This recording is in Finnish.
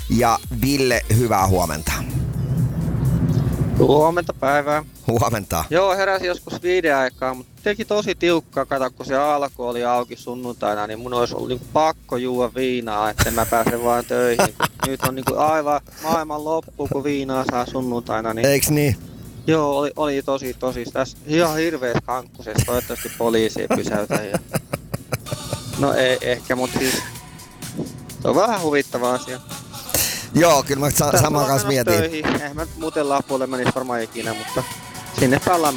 Ja Ville, hyvää huomenta. Huomenta päivää. Huomenta. Joo, heräsin joskus 5 aikaa, mutta teki tosi tiukkaa. Kato, kun se alku oli auki sunnuntaina, niin mun olisi ollut pakko juoda viinaa, että mä pääsen vaan töihin. Nyt on aivan maailman loppu, kun viinaa saa sunnuntaina. Niin... Eiks niin? Joo, oli tosi. Tässä ihan hirveässä kankkusessa. Toivottavasti poliisi ei pysäytä. Ja... No ei ehkä, mutta siis se on vähän huvittava asia. Joo, kyllä mä samaan kanssa mietin. Eihän mä muuten Lapualle menisi varmaan ikinä, mutta sinne ollaan